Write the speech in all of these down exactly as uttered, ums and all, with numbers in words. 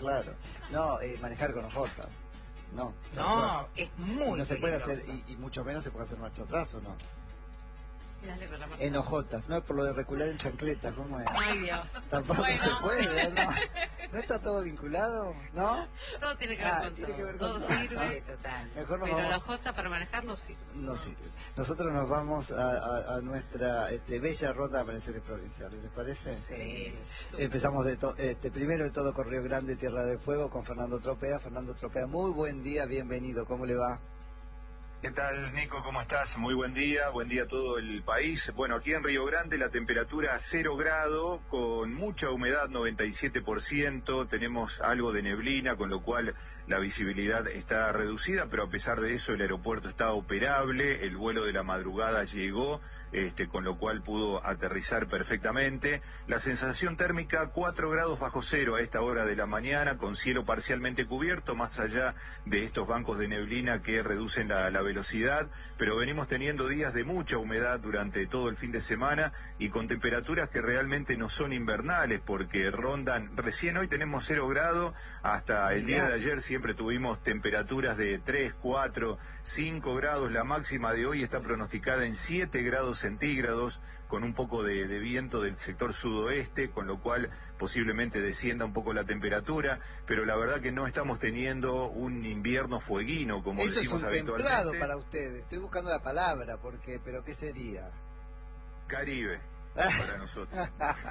Claro. No, eh, manejar con ojotas. No. No, no, es muy no se puede hacer, peligroso. y, y mucho menos se puede hacer marcha atrás, ¿o no? Dale con la mano. En ojotas, no es por lo de recular en chancleta, ¿cómo es? Ay, Dios. Tampoco Bueno. se puede, ¿no? ¿No está todo vinculado? ¿No? Todo tiene que ver Ah, con tiene todo. que ver con todo todo. sirve, total. Mejor nos Pero vamos- la J para manejar no sirve. No sirve. Nosotros nos vamos a, a, a nuestra este, bella ronda de amaneceres provinciales, ¿les parece? Sí. Súper. Empezamos de to- este, primero de todo con Río Grande, Tierra del Fuego, con Fernando Tropea. Fernando Tropea, muy buen día, bienvenido, ¿cómo le va? ¿Qué tal, Nico? ¿Cómo estás? Muy buen día, buen día a todo el país. Bueno, aquí en Río Grande la temperatura cero grado, con mucha humedad, noventa y siete por ciento, tenemos algo de neblina, con lo cual la visibilidad está reducida, pero a pesar de eso el aeropuerto está operable, el vuelo de la madrugada llegó, este, con lo cual pudo aterrizar perfectamente. La sensación térmica cuatro grados bajo cero a esta hora de la mañana, con cielo parcialmente cubierto, más allá de estos bancos de neblina que reducen la, la velocidad, pero venimos teniendo días de mucha humedad durante todo el fin de semana y con temperaturas que realmente no son invernales, porque rondan, recién hoy tenemos cero grado, hasta el día de ayer siempre tuvimos temperaturas de tres, cuatro, cinco grados, la máxima de hoy está pronosticada en siete grados centígrados, con un poco de, de viento del sector sudoeste, con lo cual posiblemente descienda un poco la temperatura, pero la verdad que no estamos teniendo un invierno fueguino, como Eso decimos es un habitualmente. templado para ustedes, estoy buscando la palabra, porque, pero ¿qué sería? Caribe, para nosotros.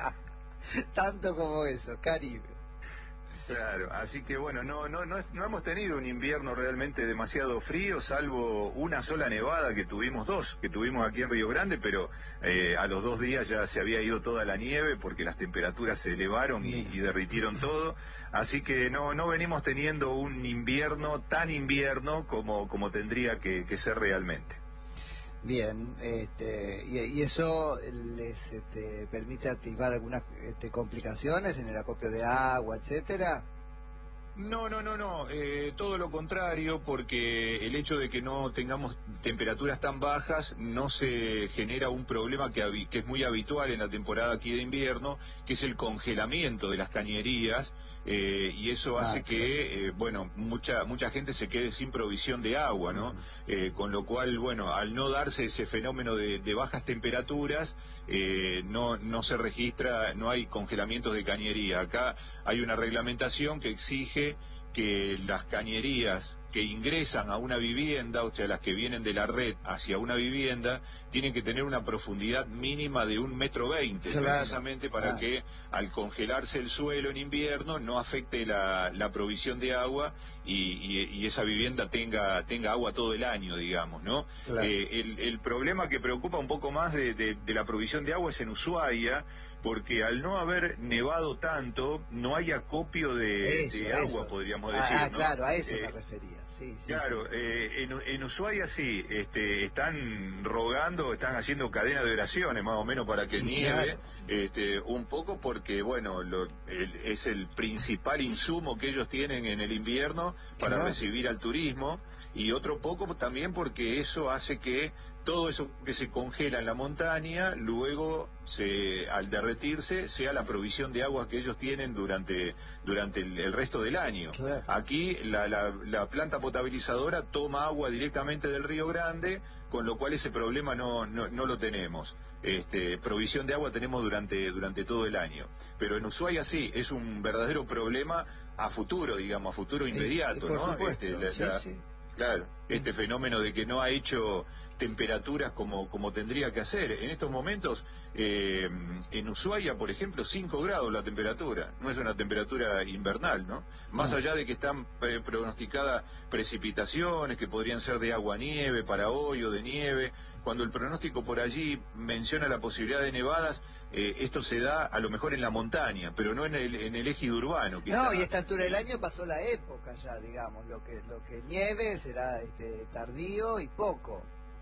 Tanto como eso, Caribe. Claro, así que bueno, no, no, no, no hemos tenido un invierno realmente demasiado frío, salvo una sola nevada que tuvimos dos, que tuvimos aquí en Río Grande, pero eh, a los dos días ya se había ido toda la nieve porque las temperaturas se elevaron y, y derritieron todo, así que no, no venimos teniendo un invierno tan invierno como, como tendría que, que ser realmente. Bien, este, y, y eso les este, permite activar algunas este, complicaciones en el acopio de agua, etcétera. No, no, no, no, eh, todo lo contrario, porque el hecho de que no tengamos temperaturas tan bajas no se genera un problema que, que es muy habitual en la temporada aquí de invierno, que es el congelamiento de las cañerías, eh, y eso Ah, hace que, eh, bueno, mucha mucha gente se quede sin provisión de agua, ¿no? Eh, con lo cual, bueno, al no darse ese fenómeno de, de bajas temperaturas, eh, no, no se registra, no hay congelamientos de cañería. Acá hay una reglamentación que exige que las cañerías que ingresan a una vivienda, o sea, las que vienen de la red hacia una vivienda, tienen que tener una profundidad mínima de un metro veinte, claro, precisamente para claro. que al congelarse el suelo en invierno no afecte la, la provisión de agua y, y, y esa vivienda tenga tenga agua todo el año, digamos, ¿no? Claro. Eh, el, el problema que preocupa un poco más de, de, de la provisión de agua es en Ushuaia, porque al no haber nevado tanto, no hay acopio de, Eso, de agua, eso. podríamos Ah, decir, ah, ¿no? claro, a eso Eh, me refería, sí, sí. Claro, sí. eh, en, en Ushuaia sí, este, están rogando, están haciendo cadena de oraciones más o menos para que Y nieve, claro. este, un poco porque, bueno, lo, el, es el principal insumo que ellos tienen en el invierno para Claro. recibir al turismo, y otro poco también porque eso hace que todo eso que se congela en la montaña, luego se, al derretirse, sea la provisión de agua que ellos tienen durante, durante el, el resto del año. Claro. Aquí la, la, la planta potabilizadora toma agua directamente del Río Grande, con lo cual ese problema no, no, no lo tenemos. Este, provisión de agua tenemos durante, durante todo el año. Pero en Ushuaia sí, es un verdadero problema a futuro, digamos, a futuro inmediato, por ¿no? supuesto, Este, la- sí, la- sí. Claro, este fenómeno de que no ha hecho temperaturas como, como tendría que hacer. En estos momentos, eh, en Ushuaia, por ejemplo, cinco grados la temperatura. No es una temperatura invernal, ¿no? Más No. allá de que están eh, pronosticadas precipitaciones que podrían ser de agua-nieve para hoy o de nieve. Cuando el pronóstico por allí menciona la posibilidad de nevadas, eh, esto se da a lo mejor en la montaña, pero no en el, en el ejido urbano. Que No, está, y a esta altura del año pasó la época ya, digamos, lo que lo que nieve será este, tardío y poco.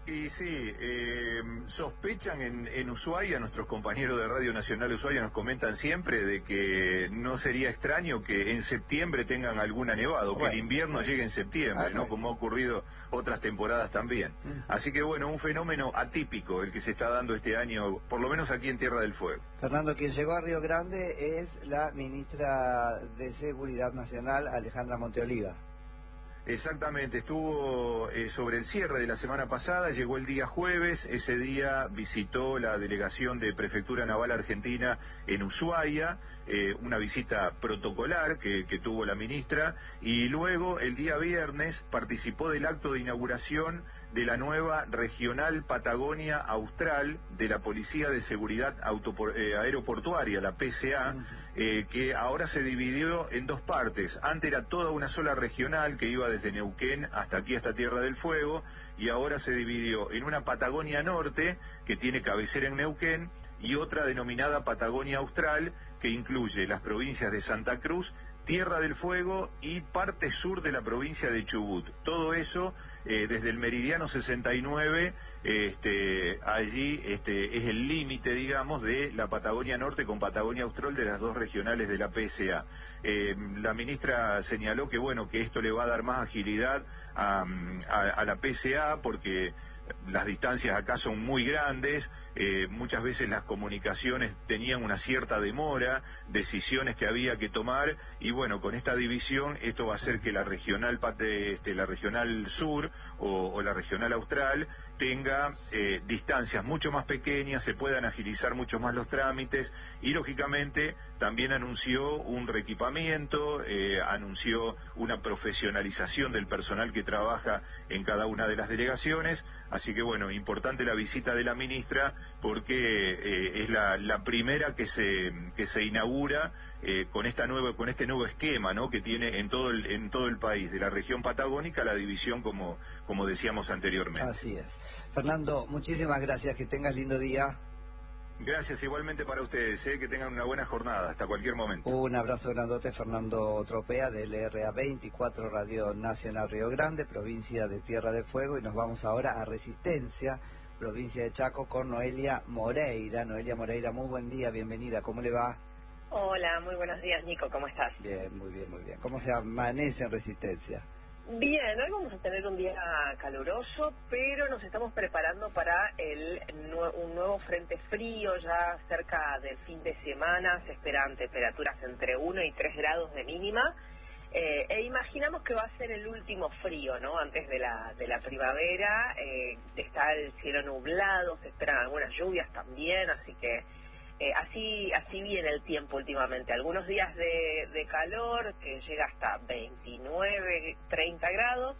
Y sí, eh, sospechan en, en Ushuaia, nuestros compañeros de Radio Nacional Ushuaia nos comentan siempre de que no sería extraño que en septiembre tengan alguna nevada, o que Bueno, el invierno bueno. llegue en septiembre, Ah, ¿no? bueno. Como ha ocurrido otras temporadas también. Mm. Así que bueno, un fenómeno atípico el que se está dando este año, por lo menos aquí en Tierra del Fuego. Fernando, quien llegó a Río Grande es la ministra de Seguridad Nacional, Alejandra Monteoliva. Exactamente, estuvo eh, sobre el cierre de la semana pasada, llegó el día jueves, ese día visitó la delegación de Prefectura Naval Argentina en Ushuaia, eh, una visita protocolar que, que tuvo la ministra, y luego el día viernes participó del acto de inauguración de la nueva Regional Patagonia Austral de la Policía de Seguridad Autopor- eh, Aeroportuaria, la P S A, eh, que ahora se dividió en dos partes. Antes era toda una sola regional que iba desde Neuquén hasta aquí, hasta Tierra del Fuego, y ahora se dividió en una Patagonia Norte, que tiene cabecera en Neuquén, y otra denominada Patagonia Austral, que incluye las provincias de Santa Cruz, Tierra del Fuego y parte sur de la provincia de Chubut. Todo eso eh, desde el meridiano sesenta y nueve, este, allí este, es el límite, digamos, de la Patagonia Norte con Patagonia Austral de las dos regionales de la P S A. Eh, la ministra señaló que bueno, que esto le va a dar más agilidad a, a, a la P S A porque las distancias acá son muy grandes, eh, muchas veces las comunicaciones tenían una cierta demora, decisiones que había que tomar, y bueno, con esta división esto va a hacer que la regional este, la regional sur o, o la regional austral tenga eh, distancias mucho más pequeñas, se puedan agilizar mucho más los trámites, y lógicamente también anunció un reequipamiento, eh, anunció una profesionalización del personal que trabaja en cada una de las delegaciones. Así que bueno, importante la visita de la ministra porque eh, es la, la primera que se que se inaugura eh, con esta nueva con este nuevo esquema, ¿no?, que tiene en todo el en todo el país, de la región patagónica la división como como decíamos anteriormente. Así es. Fernando, muchísimas gracias, que tengas lindo día. Gracias igualmente para ustedes, ¿eh? Que tengan una buena jornada, hasta cualquier momento. Un abrazo grandote, Fernando Tropea, del R A veinticuatro Radio Nacional Río Grande, provincia de Tierra del Fuego, y nos vamos ahora a Resistencia, provincia de Chaco, con Noelia Moreira. Noelia Moreira, muy buen día, bienvenida, ¿cómo le va? Hola, muy buenos días, Nico, ¿cómo estás? Bien, muy bien, muy bien. ¿Cómo se amanece en Resistencia? Bien, hoy vamos a tener un día caluroso, pero nos estamos preparando para el nue- un nuevo frente frío ya cerca del fin de semana. Se esperan temperaturas entre uno y tres grados de mínima, eh, e imaginamos que va a ser el último frío, ¿no?, antes de la, de la primavera. Eh, está el cielo nublado, se esperan algunas lluvias también, así que Eh, así así viene el tiempo últimamente. Algunos días de, de calor que llega hasta veintinueve, treinta grados,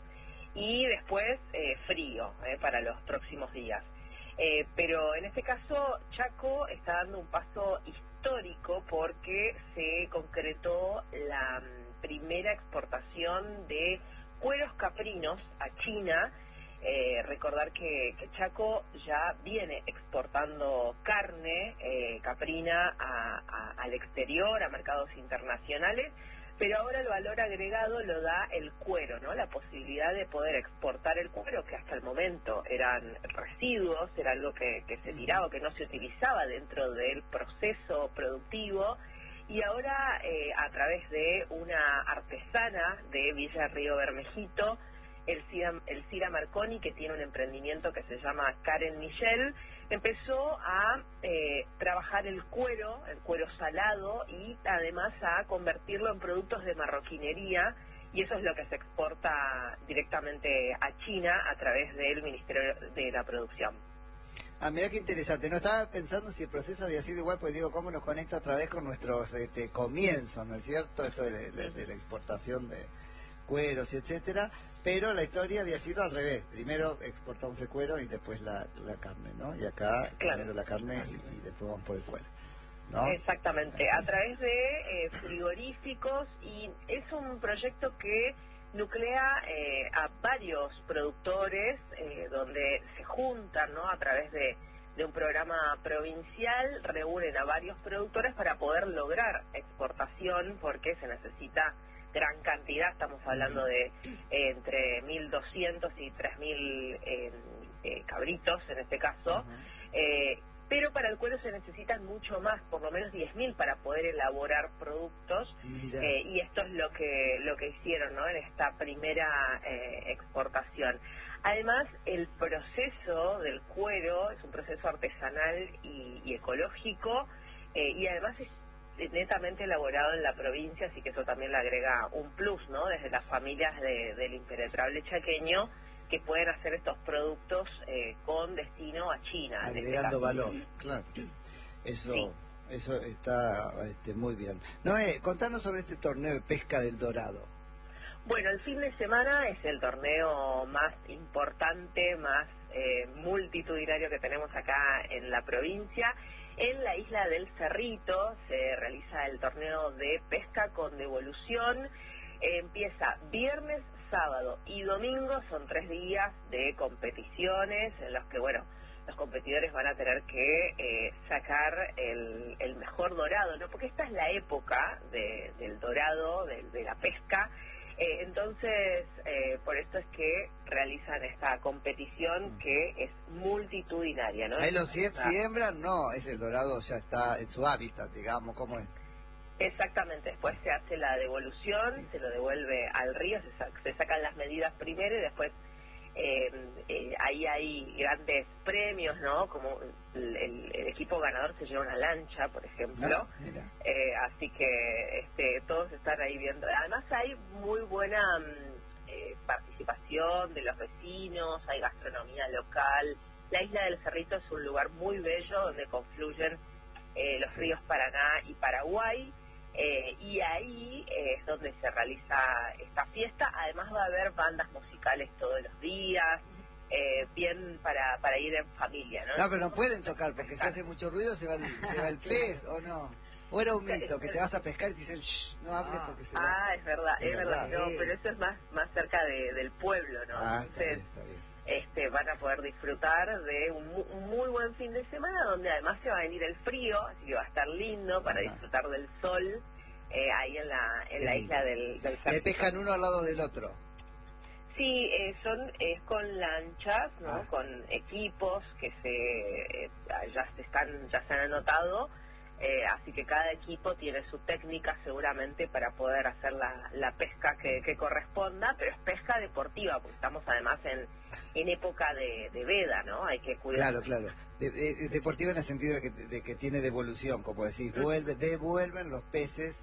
y después eh, frío eh, para los próximos días. Eh, pero en este caso Chaco está dando un paso histórico porque se concretó la mm, primera exportación de cueros caprinos a China. Eh, recordar que, que Chaco ya viene exportando carne eh, caprina a, a, al exterior, a mercados internacionales, pero ahora el valor agregado lo da el cuero, ¿no? La posibilidad de poder exportar el cuero, que hasta el momento eran residuos, era algo que, que se tiraba, que no se utilizaba dentro del proceso productivo, y ahora eh, a través de una artesana de Villa Río Bermejito, El Cira, el Cira Marconi, que tiene un emprendimiento que se llama Karen Michel, empezó a eh, trabajar el cuero, el cuero salado, y además a convertirlo en productos de marroquinería, y eso es lo que se exporta directamente a China a través del Ministerio de la Producción. Ah, mira qué interesante. No estaba pensando si el proceso había sido igual, pues digo, cómo nos conecta otra vez con nuestros este, comienzos, ¿no es cierto? Esto de, de, de la exportación de cueros y etcétera. Pero la historia había sido al revés. Primero exportamos el cuero y después la, la carne, ¿no? Y acá Claro. primero la carne y, y después vamos por el cuero, ¿no? Exactamente, Así a es. través de eh, frigoríficos, y es un proyecto que nuclea eh, a varios productores, eh, donde se juntan, ¿no?, a través de, de un programa provincial, reúnen a varios productores para poder lograr exportación, porque se necesita gran cantidad. Estamos hablando de eh, entre mil doscientos y tres mil eh, eh, cabritos en este caso, Ujú. eh, pero para el cuero se necesitan mucho más, por lo menos diez mil para poder elaborar productos, Mirá. eh, y esto es lo que lo que hicieron, ¿no?, en esta primera eh, exportación. Además, el proceso del cuero es un proceso artesanal y, y ecológico, eh, y además es netamente elaborado en la provincia, así que eso también le agrega un plus, ¿no?, desde las familias de, del impenetrable chaqueño, que pueden hacer estos productos eh, con destino a China. en este Agregando caso. valor, claro. Eso Sí. eso está este, muy bien. Noé, contanos sobre este torneo de pesca del Dorado. Bueno, el fin de semana es el torneo más importante, más eh, multitudinario que tenemos acá en la provincia. En la isla del Cerrito se realiza el torneo de pesca con devolución. Eh, empieza viernes, sábado y domingo, son tres días de competiciones en los que, bueno, los competidores van a tener que eh, sacar el, el mejor dorado, ¿no? Porque esta es la época de, del dorado, de, de la pesca. Eh, entonces, eh, por esto es que realizan esta competición que es multitudinaria, ¿no? Ahí lo sie- Ah, siembran, no, es el Dorado, ya está en su hábitat, digamos, ¿cómo es? Exactamente, después se hace la devolución, se lo devuelve al río, se, sa- se sacan las medidas primero y después eh, eh, ahí hay grandes premios, ¿no? Como el, el- el equipo ganador se lleva una lancha, por ejemplo. Ah, mira. Eh, así que este, todos están ahí viendo. Además hay muy buena mm, eh, participación de los vecinos, hay gastronomía local. La isla del Cerrito es un lugar muy bello donde confluyen eh, los Sí. ríos Paraná y Paraguay. Eh, y ahí eh, es donde se realiza esta fiesta. Además va a haber bandas musicales todos los días, eh, bien para, para ir en familia, ¿no? No, pero no pueden tocar porque si hace mucho ruido se va el, se va el pez, ¿o no? O era un mito, que te vas a pescar y te dicen, shh, no hables porque se va. Ah, es verdad, es, Es verdad, verdad. no, pero eso es más más cerca de, del pueblo, ¿no? Ah, está bien, Entonces, está bien. este, van a poder disfrutar de un, mu- un muy buen fin de semana, donde además se va a venir el frío, así que va a estar lindo para Ajá. disfrutar del sol eh, ahí en la en Qué la lindo. isla del, del Le Cerrito. pescan uno al lado del otro. Sí, eh, son es con lanchas, ¿no? Ah. Con equipos que se eh, ya se están ya se han anotado, eh, así que cada equipo tiene su técnica seguramente para poder hacer la, la pesca que, que corresponda, pero es pesca deportiva, porque estamos además en, en época de, de veda, ¿no? Hay que cuidar. Claro, claro. De- de- deportiva en el sentido de que, de que tiene devolución, como decís, vuelve, devuelven los peces